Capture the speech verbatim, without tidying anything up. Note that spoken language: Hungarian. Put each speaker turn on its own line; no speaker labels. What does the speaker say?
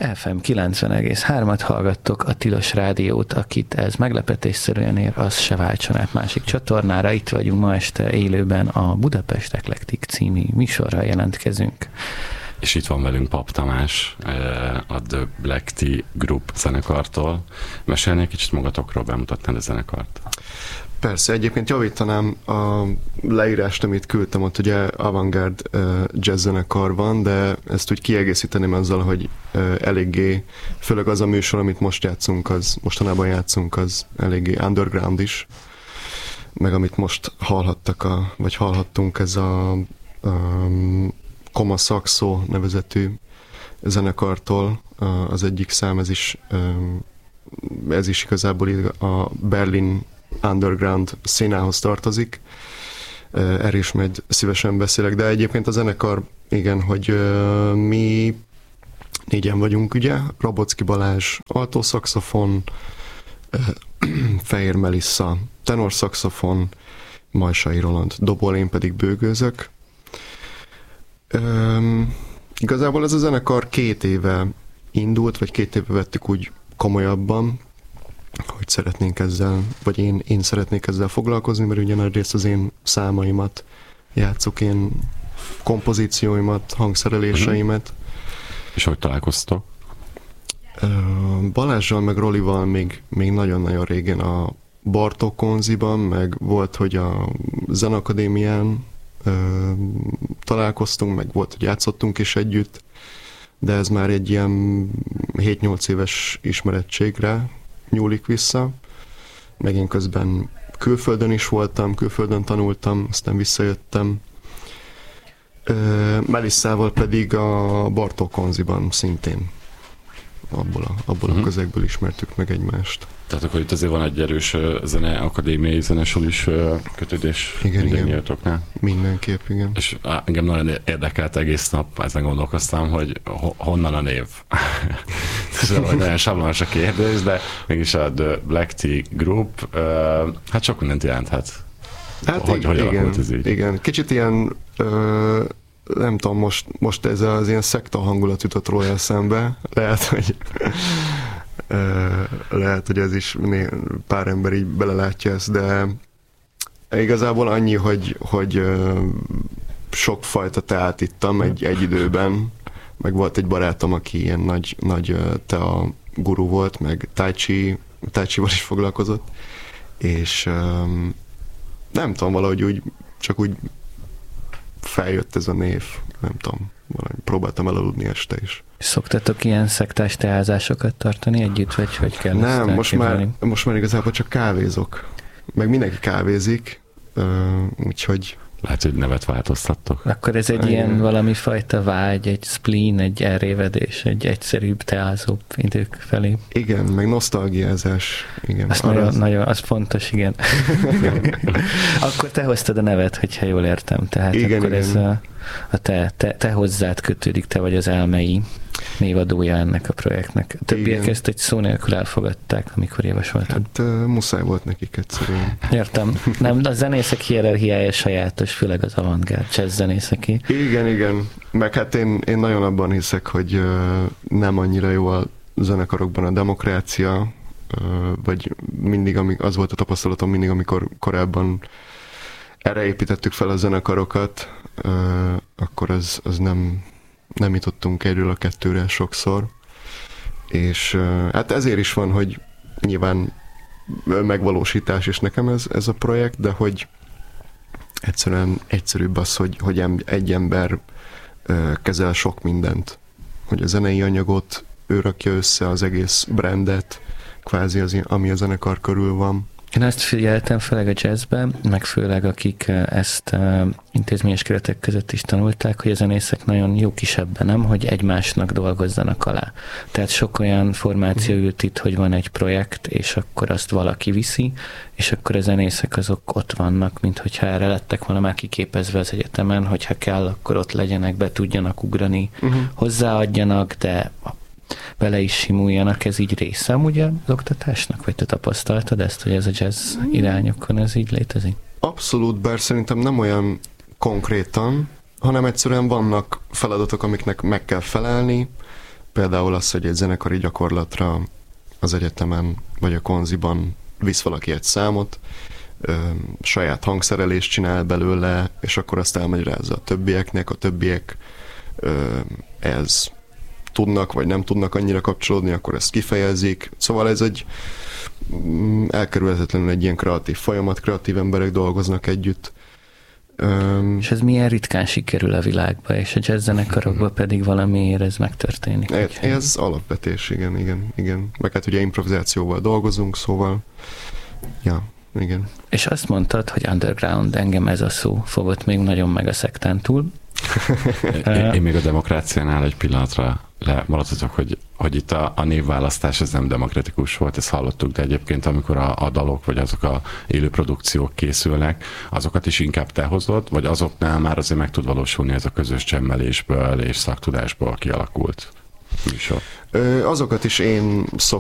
ef em kilencven egész hármat hallgattok, a Tilos Rádiót, akit ez meglepetésszerűen ér, az se váltson át másik csatornára. Itt vagyunk ma este élőben, a Budapest Eklektik című műsorral jelentkezünk.
És itt van velünk Pap Tamás, a The Black Tea Group zenekartól. Mesélni egy kicsit magatokról, bemutatnád a zenekart?
Persze, egyébként javítanám a leírást, amit küldtem, ott ugye avantgárd uh, jazz zenekar van, de ezt úgy kiegészíteném azzal, hogy uh, eléggé, főleg az a műsor, amit most játszunk, az, mostanában játszunk, az eléggé underground is, meg amit most hallhattak, a, vagy hallhattunk, ez a um, Coma Saxo nevezetű zenekartól, uh, az egyik szám, ez is, um, ez is igazából a Berlin underground színához tartozik. Erről is majd szívesen beszélek, de egyébként a zenekar, igen, hogy uh, mi négyen vagyunk, ugye? Rabocki Balázs, altószaxofon, uh, Fehér Melissa, tenorszaxofon, Majsai Roland, dobol, én pedig bőgőzök. Um, igazából ez a zenekar két éve indult, vagy két éve vettük úgy komolyabban, hogy szeretnénk ezzel, vagy én, én szeretnék ezzel foglalkozni, mert ugye nagy részt az én számaimat játszok, én kompozícióimat, hangszereléseimet.
És hogy találkoztok?
Balázsral meg Rolival még, még nagyon-nagyon régen a Bartók Konziban, meg volt, hogy a Zenakadémián találkoztunk, meg volt, hogy játszottunk is együtt, de ez már egy ilyen hét-nyolc éves ismerettségre nyúlik vissza, meg én közben külföldön is voltam, külföldön tanultam, aztán visszajöttem. Melissával pedig a Bartók Konziban szintén abból a, abból uh-huh. a közegből ismertük meg egymást.
Tehát akkor itt azért van egy erős zene, akadémiai zenesulis kötődés
mindannyiatoknál. Mindenképp, igen.
És á, engem nagyon érdekelt egész nap, ezen gondolkoztam, hogy ho- honnan a név. Ez nagyon sablonos a kérdés, de mégis a The Black Tea Group, uh, hát sok mindent jelenthet.
Hát
hogy,
igen,
hogy
igen,
ez így?
igen. Kicsit ilyen, uh, nem tudom, most, most ez az ilyen szekta hangulat jutott róla eszembe. Lehet, hogy Uh, lehet, hogy ez is pár ember így belelátja ezt, de igazából annyi, hogy, hogy uh, sokfajta teát ittam egy, egy időben, meg volt egy barátom, aki ilyen nagy, nagy uh, tea guru volt, meg tai chi, tai chi-val is foglalkozott, és um, nem tudom, valahogy úgy, csak úgy feljött ez a név, nem tudom, valahogy próbáltam elaludni este is.
Szoktatok ilyen szektás teázásokat tartani együtt, vagy hogy kell?
Nem, most már, most már igazából csak kávézok. Meg mindenki kávézik, úgyhogy...
Lehet, hogy nevet változtattok.
Akkor ez egy igen. ilyen valami fajta vágy, egy spleen, egy elrévedés, egy egyszerűbb, teázóbb idők felé.
Igen, meg nosztalgiázás. Igen,
az nagyon, az... nagyon, az fontos, igen. Akkor te hoztad a nevet, hogyha jól értem. Tehát
igen,
akkor
igen.
ez a, a te, te, te hozzád kötődik, te vagy az elmei névadója ennek a projektnek. A többiek igen. ezt egy szó nélkül elfogadták, amikor javasoltad.
Hát uh, muszáj volt nekik egyszerűen.
Értem. Nem, a zenészek hierarchiája sajátos, főleg az avantgárd jazz zenészeké.
Igen, igen. Meg hát én, én nagyon abban hiszek, hogy uh, nem annyira jó a zenekarokban a demokrácia, uh, vagy mindig, amik, az volt a tapasztalatom mindig, amikor korábban erre építettük fel a zenekarokat, uh, akkor az, az nem nem jutottunk egyről a kettőre sokszor, és uh, hát ezért is van, hogy nyilván megvalósítás is nekem ez, ez a projekt, de hogy egyszerűen egyszerűbb az, hogy, hogy egy ember uh, kezel sok mindent, hogy a zenei anyagot ő rakja össze, az egész brandet, kvázi az, ami a zenekar körül van.
Én azt figyeltem főleg a jazzben, meg főleg akik ezt uh, intézményes keretek között is tanulták, hogy a zenészek nagyon jó kis ebben, nem, hogy egymásnak dolgozzanak alá. Tehát sok olyan formáció ült itt, hogy van egy projekt, és akkor azt valaki viszi, és akkor a zenészek azok ott vannak, mint hogyha erre lettek volna már kiképezve az egyetemen, hogyha kell, akkor ott legyenek, be tudjanak ugrani, uh-huh. hozzáadjanak, de bele is simuljanak, ez így része ugye az oktatásnak? Vagy te tapasztaltad ezt, hogy ez a jazz irányokon ez így létezik?
Abszolút, bár szerintem nem olyan konkrétan, hanem egyszerűen vannak feladatok, amiknek meg kell felelni, például az, hogy egy zenekari gyakorlatra az egyetemen vagy a konziban visz valaki egy számot, ö, saját hangszerelést csinál belőle, és akkor azt elmagyarázza a többieknek, a többiek ö, ez tudnak, vagy nem tudnak annyira kapcsolódni, akkor ezt kifejezik. Szóval ez egy mm, elkerülhetetlenül egy ilyen kreatív folyamat, kreatív emberek dolgoznak együtt.
Um, és ez milyen ritkán sikerül a világba, és a jazzzenekarokban pedig valamiért ez megtörténik.
Ez, ez alapvetés, igen, igen, igen. Meg hát ugye improvizációval dolgozunk, szóval ja, igen.
És azt mondtad, hogy underground, engem ez a szó fogott még nagyon meg a szektán túl.
én, én még a demokráciánál egy pillanatra lemaradhatok, hogy, hogy itt a, a névválasztás ez nem demokratikus volt, ezt hallottuk, de egyébként amikor a, a dalok, vagy azok a élő produkciók készülnek, azokat is inkább te hozod, vagy azoknál már azért meg tud valósulni ez a közös csemmelésből és szaktudásból kialakult műsor?
Ö, azokat is én szoktam